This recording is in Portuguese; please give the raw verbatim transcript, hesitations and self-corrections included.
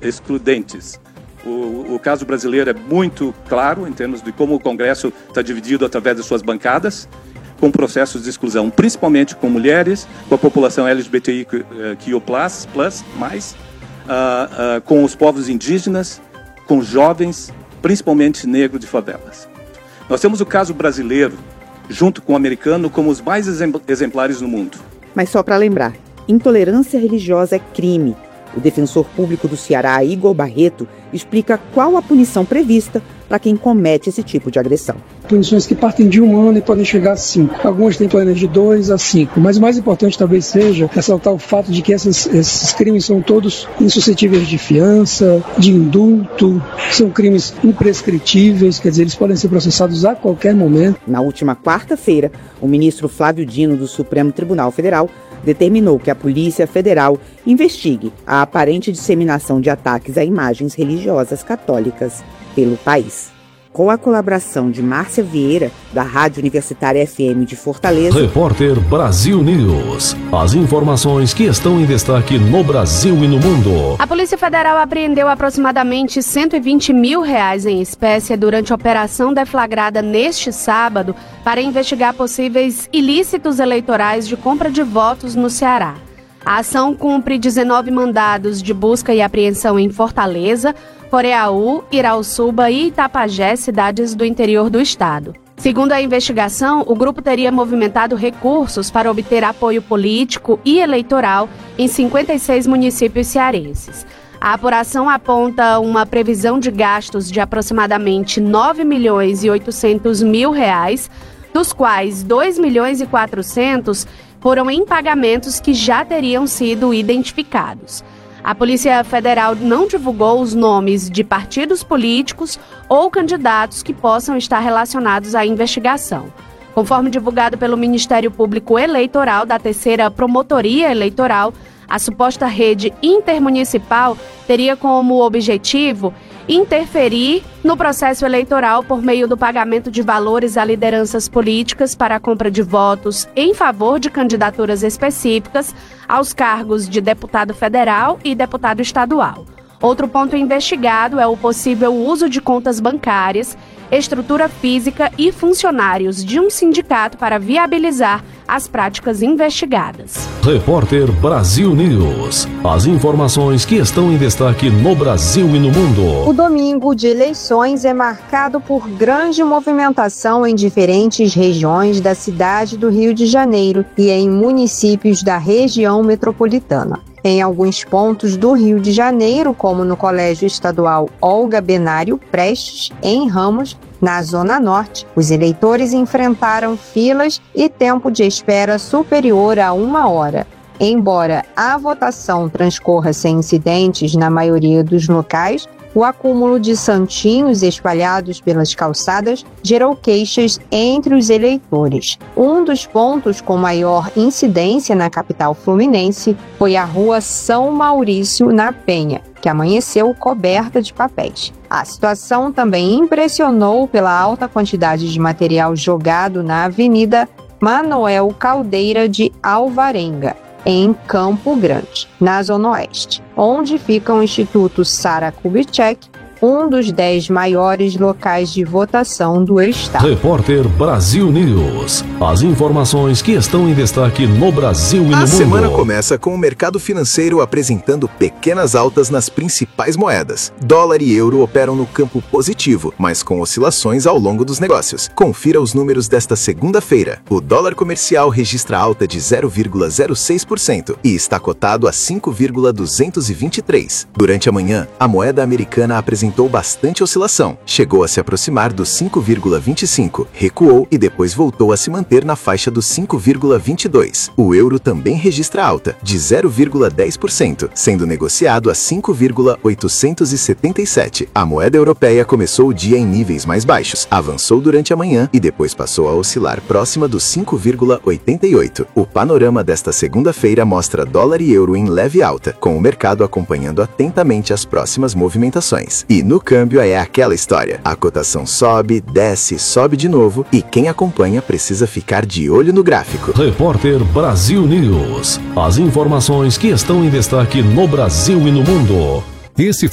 excludentes. O, o caso brasileiro é muito claro em termos de como o Congresso está dividido através de suas bancadas, com processos de exclusão, principalmente com mulheres, com a população L G B T I Q plus, plus, mais, uh, uh, com os povos indígenas, com jovens, principalmente negros de favelas. Nós temos o caso brasileiro, junto com o americano, como os mais exemplares no mundo. Mas só para lembrar, intolerância religiosa é crime. O defensor público do Ceará, Igor Barreto, explica qual a punição prevista para quem comete esse tipo de agressão. Punições que partem de um ano e podem chegar a cinco. Algumas têm penas de dois a cinco. Mas o mais importante talvez seja ressaltar o fato de que essas, esses crimes são todos insuscetíveis de fiança, de indulto, são crimes imprescritíveis, quer dizer, eles podem ser processados a qualquer momento. Na última quarta-feira, o ministro Flávio Dino do Supremo Tribunal Federal determinou que a Polícia Federal investigue a aparente disseminação de ataques a imagens religiosas católicas pelo país. Com a colaboração de Márcia Vieira, da Rádio Universitária F M de Fortaleza. Repórter Brasil News. As informações que estão em destaque no Brasil e no mundo. A Polícia Federal apreendeu aproximadamente cento e vinte mil reais em espécie durante a operação deflagrada neste sábado para investigar possíveis ilícitos eleitorais de compra de votos no Ceará. A ação cumpre dezenove mandados de busca e apreensão em Fortaleza, Coreaú, Irauçuba e Itapajé, cidades do interior do estado. Segundo a investigação, o grupo teria movimentado recursos para obter apoio político e eleitoral em cinquenta e seis municípios cearenses. A apuração aponta uma previsão de gastos de aproximadamente nove milhões e oitocentos mil reais, dos quais dois milhões e quatrocentos foram em pagamentos que já teriam sido identificados. A Polícia Federal não divulgou os nomes de partidos políticos ou candidatos que possam estar relacionados à investigação. Conforme divulgado pelo Ministério Público Eleitoral da Terceira Promotoria Eleitoral, a suposta rede intermunicipal teria como objetivo interferir no processo eleitoral por meio do pagamento de valores a lideranças políticas para a compra de votos em favor de candidaturas específicas aos cargos de deputado federal e deputado estadual. Outro ponto investigado é o possível uso de contas bancárias, estrutura física e funcionários de um sindicato para viabilizar as práticas investigadas. Repórter Brasil News. As informações que estão em destaque no Brasil e no mundo. O domingo de eleições é marcado por grande movimentação em diferentes regiões da cidade do Rio de Janeiro e em municípios da região metropolitana. Em alguns pontos do Rio de Janeiro, como no Colégio Estadual Olga Benário Prestes, em Ramos, na Zona Norte, os eleitores enfrentaram filas e tempo de espera superior a uma hora. Embora a votação transcorra sem incidentes na maioria dos locais, o acúmulo de santinhos espalhados pelas calçadas gerou queixas entre os eleitores. Um dos pontos com maior incidência na capital fluminense foi a Rua São Maurício, na Penha, que amanheceu coberta de papéis. A situação também impressionou pela alta quantidade de material jogado na Avenida Manoel Caldeira de Alvarenga, em Campo Grande, na Zona Oeste, onde fica o Instituto Sara Kubitschek, um dos dez maiores locais de votação do estado. Repórter Brasil News. As informações que estão em destaque no Brasil e no mundo. A semana começa com o mercado financeiro apresentando pequenas altas nas principais moedas. Dólar e euro operam no campo positivo, mas com oscilações ao longo dos negócios. Confira os números desta segunda-feira. O dólar comercial registra alta de zero vírgula zero seis por cento e está cotado a cinco vírgula duzentos e vinte e três. Durante a manhã, a moeda americana apresentou bastante oscilação. Chegou a se aproximar dos cinco vírgula vinte e cinco, recuou e depois voltou a se manter na faixa dos cinco vírgula vinte e dois. O euro também registra alta, de zero vírgula dez por cento, sendo negociado a cinco vírgula oitocentos e setenta e sete. A moeda europeia começou o dia em níveis mais baixos, avançou durante a manhã e depois passou a oscilar próxima dos cinco vírgula oitenta e oito. O panorama desta segunda-feira mostra dólar e euro em leve alta, com o mercado acompanhando atentamente as próximas movimentações. E no câmbio é aquela história. A cotação sobe, desce, sobe de novo e quem acompanha precisa ficar de olho no gráfico. Repórter Brasil News. As informações que estão em destaque no Brasil e no mundo. Esse